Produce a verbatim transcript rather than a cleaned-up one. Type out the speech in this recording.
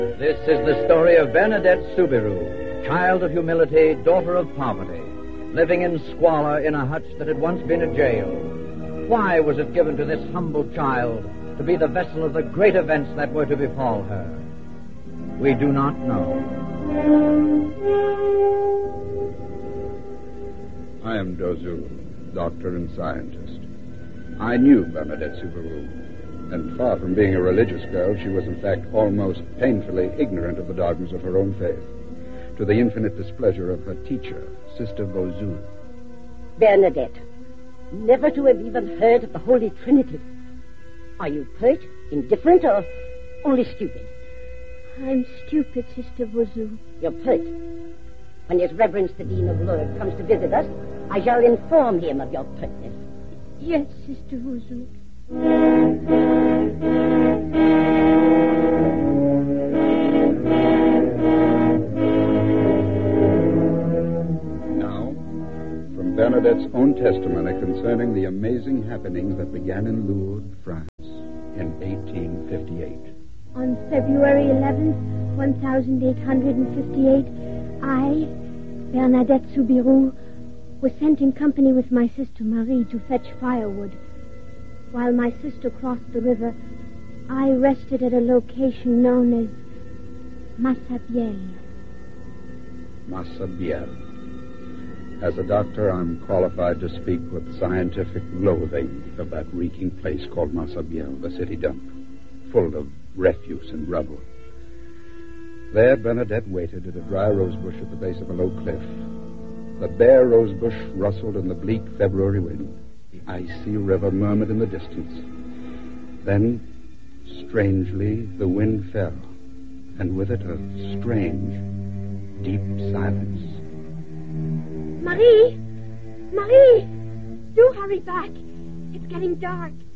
This is the story of Bernadette Soubirous, child of humility, daughter of poverty, living in squalor in a hutch that had once been a jail. Why was it given to this humble child to be the vessel of the great events that were to befall her? We do not know. I am Dozul, doctor and scientist. I knew Bernadette Soubirous, and far from being a religious girl, she was in fact almost painfully ignorant of the dogmas of her own faith, to the infinite displeasure of her teacher, Sister Gozul. Bernadette, never to have even heard of the Holy Trinity. Are you pert, indifferent, or only stupid? I'm stupid, Sister Gozul. You're pert. When His Reverence the Dean of Lourdes comes to visit us, I shall inform him of your pertness. Yes, Sister Gozul. Now, from Bernadette's own testimony concerning the amazing happenings that began in Lourdes, France, in eighteen fifty-eight. On February eleventh, eighteen fifty-eight, I, Bernadette Soubirous, was sent in company with my sister Marie to fetch firewood. While my sister crossed the river, I rested at a location known as Massabielle. Massabielle. As a doctor, I'm qualified to speak with scientific loathing of that reeking place called Massabielle, the city dump, full of refuse and rubble. There, Bernadette waited at a dry rose bush at the base of a low cliff. The bare rose bush rustled in the bleak February wind. The icy river murmured in the distance. Then, strangely, the wind fell, and with it a strange, deep silence. Marie! Marie! Do hurry back. It's getting dark.